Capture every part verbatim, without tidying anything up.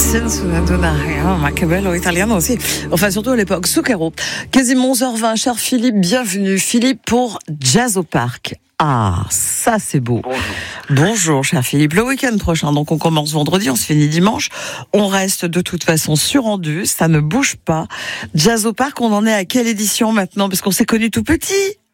Senza donare, ma che bello italiano aussi. Enfin, surtout à l'époque. Zucchero. Quasiment onze heures vingt, cher Philippe, bienvenue. Philippe pour Jazz au Parc. Ah, ça c'est beau. Bonjour. Bonjour, cher Philippe. Le week-end prochain, donc on commence vendredi, on se finit dimanche. On reste de toute façon sur Andu, ça ne bouge pas. Jazz au Parc, on en est à quelle édition maintenant? Parce qu'on s'est connus tout petit.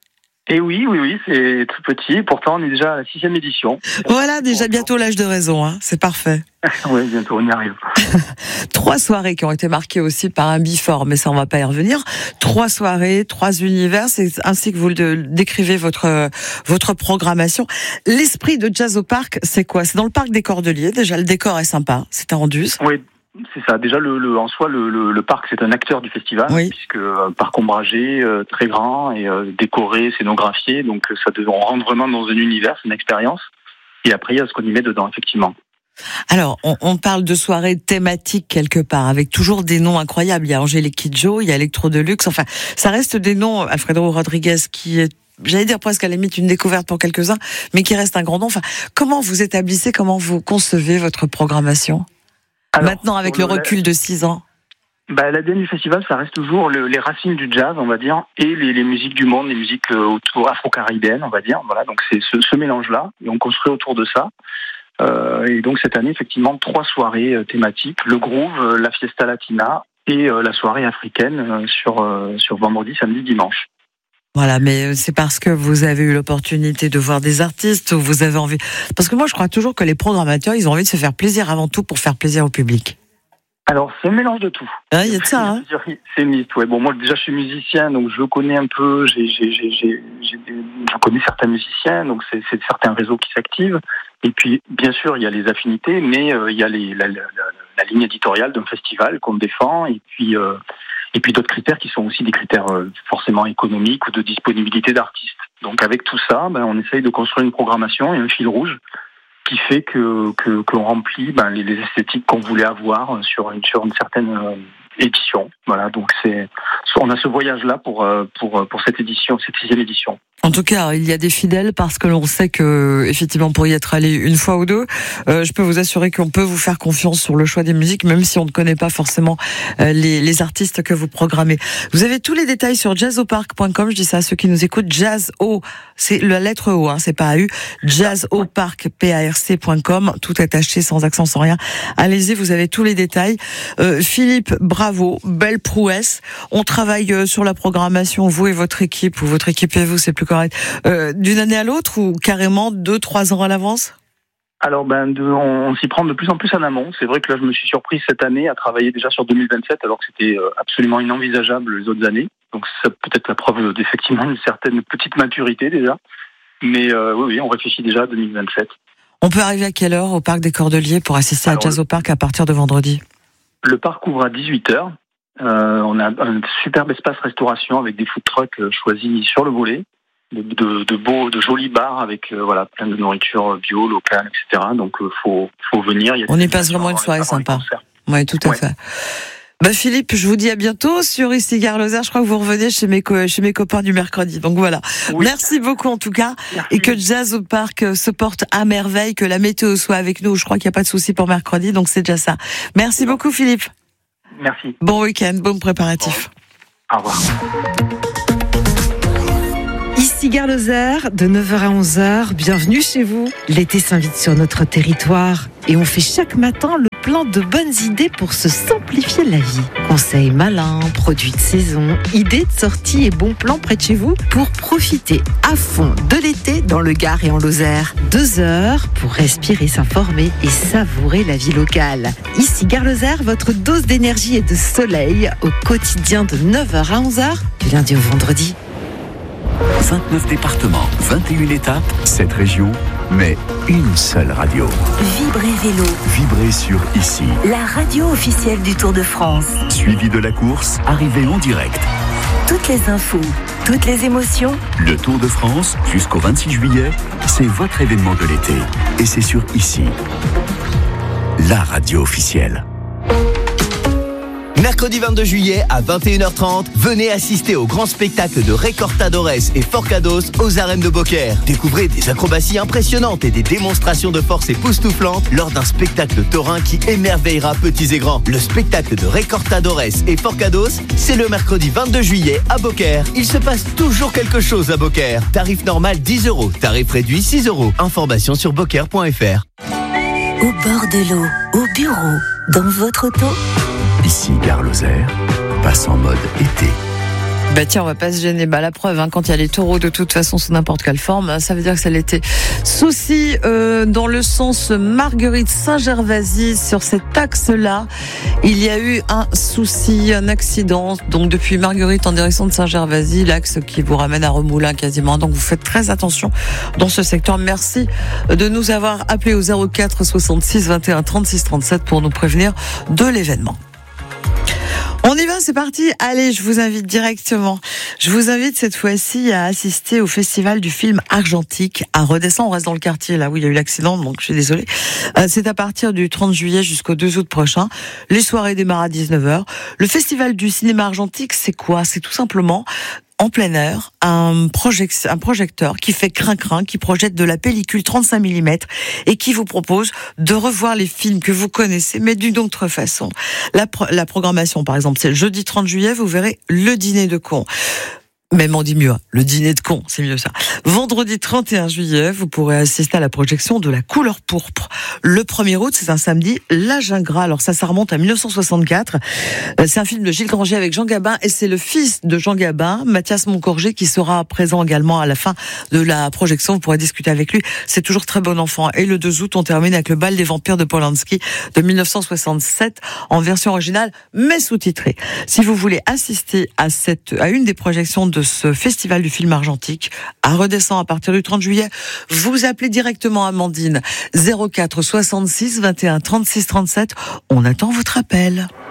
Et oui, oui, oui, c'est tout petit. Pourtant, on est déjà à la sixième édition. Voilà, déjà bientôt l'âge de raison, hein. C'est parfait. Oui, bientôt, on y arrive. Trois soirées qui ont été marquées aussi par un before, mais ça, on va pas y revenir. Trois soirées, trois univers, c'est ainsi que vous le décrivez votre votre programmation. L'esprit de Jazz au Parc, c'est quoi? C'est dans le parc des Cordeliers. Déjà, le décor est sympa. C'est à Anduze. Oui. C'est ça. Déjà, le, le, en soi, le, le, le parc, c'est un acteur du festival, oui. puisque euh, parc ombragé, euh, très grand et euh, décoré, scénographié. Donc, ça, on rentre vraiment dans un univers, c'est une expérience. Et après, il y a ce qu'on y met dedans, effectivement. Alors, on, on parle de soirées thématiques quelque part, avec toujours des noms incroyables. Il y a Angélique Kidjo, il y a Electro Deluxe. Enfin, ça reste des noms. Alfredo Rodriguez, qui est, j'allais dire presque à la limite une découverte pour quelques-uns, mais qui reste un grand nom. Enfin, comment vous établissez, comment vous concevez votre programmation? Alors, maintenant, avec le recul de six ans. Bah, l'A D N du festival, ça reste toujours le, les racines du jazz, on va dire, et les, les musiques du monde, les musiques autour afro-caribéennes, on va dire. Voilà, donc c'est ce, ce mélange-là, et on construit autour de ça. Euh, et donc cette année, effectivement, trois soirées euh, thématiques, le groove, euh, la fiesta latina et euh, la soirée africaine euh, sur euh, sur vendredi, samedi, dimanche. Voilà, mais c'est parce que vous avez eu l'opportunité de voir des artistes, ou vous avez envie... Parce que moi, je crois toujours que les programmateurs, ils ont envie de se faire plaisir avant tout pour faire plaisir au public. Alors, c'est un mélange de tout. Ah, il y a de ça, hein. C'est mixte, ouais. Bon, moi, déjà, je suis musicien, donc je connais un peu, j'ai, j'ai, j'ai, j'ai, j'ai, je connais certains musiciens, donc c'est, c'est certains réseaux qui s'activent. Et puis, bien sûr, il y a les affinités, mais euh, il y a les, la, la, la, la ligne éditoriale d'un festival qu'on défend, et puis... Euh, Et puis d'autres critères qui sont aussi des critères euh, forcément économiques ou de disponibilité d'artistes. Donc avec tout ça, ben, on essaye de construire une programmation et un fil rouge qui fait que, que qu'on remplit ben, les, les esthétiques qu'on voulait avoir sur une, sur une certaine euh, édition. Voilà, donc c'est on a ce voyage-là pour pour pour cette édition, cette sixième édition. En tout cas, il y a des fidèles parce que l'on sait que, effectivement, pour y être allé une fois ou deux, euh, je peux vous assurer qu'on peut vous faire confiance sur le choix des musiques, même si on ne connaît pas forcément euh, les, les artistes que vous programmez. Vous avez tous les détails sur jazz au parc point com. Je dis ça à ceux qui nous écoutent. Jazz O, c'est la lettre O, hein, c'est pas A U. jazz au parc point com. Tout attaché, sans accent, sans rien. Allez-y, vous avez tous les détails. Euh, Philippe, bravo, belle prouesse. On travaille euh, sur la programmation, vous et votre équipe, ou votre équipe et vous, c'est plus Euh, d'une année à l'autre ou carrément deux, trois ans à l'avance? Alors ben, de, on, on s'y prend de plus en plus en amont. C'est vrai que là, je me suis surpris cette année à travailler déjà sur deux mille vingt-sept, alors que c'était absolument inenvisageable les autres années. Donc c'est peut-être la preuve d'effectivement une certaine petite maturité déjà. Mais euh, oui, oui, on réfléchit déjà à deux mille vingt-sept. On peut arriver à quelle heure au parc des Cordeliers pour assister alors, à Jazz au Parc à partir de vendredi? Le parc ouvre à dix-huit heures. Euh, on a un superbe espace restauration avec des food trucks choisis sur le volet. De, de, de beaux, de jolis bars avec euh, voilà plein de nourriture bio, locale, et cetera. Donc euh, faut faut venir. Il y a on y passe vraiment une soirée sympa. Oui, tout à ouais. fait. Bah Philippe, je vous dis à bientôt sur Ici Gare Lozère. Je crois que vous revenez chez mes co- chez mes copains du mercredi. Donc voilà. Oui. Merci beaucoup en tout cas. Merci. Et que Jazz au Parc se porte à merveille, que la météo soit avec nous. Je crois qu'il n'y a pas de souci pour mercredi, donc c'est déjà ça. Merci beaucoup Philippe. Merci. Bon week-end, bon préparatif. Au revoir. Ici Gare Lozère, de neuf heures à onze heures, bienvenue chez vous. L'été s'invite sur notre territoire et on fait chaque matin le plein de bonnes idées pour se simplifier la vie. Conseils malins, produits de saison, idées de sortie et bons plans près de chez vous pour profiter à fond de l'été dans le Gard et en Lozère. Deux heures pour respirer, s'informer et savourer la vie locale. Ici Gare Lozère, votre dose d'énergie et de soleil au quotidien de neuf heures à onze heures, du lundi au vendredi. vingt-neuf départements, vingt et une étapes, sept régions, mais une seule radio. Vibrez Vélo. Vibrez sur Ici. La radio officielle du Tour de France. Suivi de la course, arrivée en direct. Toutes les infos, toutes les émotions. Le Tour de France, jusqu'au vingt-six juillet, c'est votre événement de l'été. Et c'est sur Ici. La radio officielle. Mercredi vingt-deux juillet à vingt et une heures trente, venez assister au grand spectacle de Recortadores et Forcados aux arènes de Beaucaire. Découvrez des acrobaties impressionnantes et des démonstrations de force époustouflantes lors d'un spectacle taurin qui émerveillera petits et grands. Le spectacle de Recortadores et Forcados, c'est le mercredi vingt-deux juillet à Beaucaire. Il se passe toujours quelque chose à Beaucaire. Tarif normal dix euros, tarif réduit six euros. Information sur beaucaire point f r. Au bord de l'eau, au bureau, dans votre auto. Ici, Gare Lozère, passe en mode été. Bah tiens, on va pas se gêner. Bah la preuve, hein, quand il y a les taureaux de toute façon sous n'importe quelle forme, ça veut dire que c'est l'été. Souci euh, dans le sens Marguerite Saint-Gervasy sur cet axe-là, il y a eu un souci, un accident. Donc depuis Marguerite en direction de Saint-Gervasy, l'axe qui vous ramène à Remoulins quasiment. Donc vous faites très attention dans ce secteur. Merci de nous avoir appelé au zéro quatre soixante-six vingt et un trente-six trente-sept pour nous prévenir de l'événement. On y va, c'est parti. Allez, je vous invite directement. Je vous invite cette fois-ci à assister au festival du film argentique à Redescend. On reste dans le quartier, là où il y a eu l'accident, donc je suis désolée. Euh, c'est à partir du trente juillet jusqu'au deux août prochain. Les soirées démarrent à dix-neuf heures. Le festival du cinéma argentique, c'est quoi? C'est tout simplement en plein air, un, project, un projecteur qui fait crin-crin, qui projette de la pellicule trente-cinq millimètres et qui vous propose de revoir les films que vous connaissez, mais d'une autre façon. La, pro, la programmation, par exemple, c'est le jeudi trente juillet, vous verrez Le Dîner de cons. Même on dit mieux, le dîner de cons, c'est mieux ça. Vendredi trente et un juillet, vous pourrez assister à la projection de La Couleur pourpre. Le premier août, c'est un samedi, La Gingras. Alors ça, ça remonte à mille neuf cent soixante-quatre. C'est un film de Gilles Granger avec Jean Gabin et c'est le fils de Jean Gabin, Mathias Moncorgé, qui sera présent également à la fin de la projection. Vous pourrez discuter avec lui. C'est toujours très bon enfant. Et le deux août, on termine avec Le Bal des Vampires de Polanski de mille neuf cent soixante-sept en version originale, mais sous-titrée. Si vous voulez assister à cette, à une des projections de ce festival du film argentique à Redescend à partir du trente juillet, vous appelez directement Amandine zéro quatre soixante-six vingt et un trente-six trente-sept. On attend votre appel.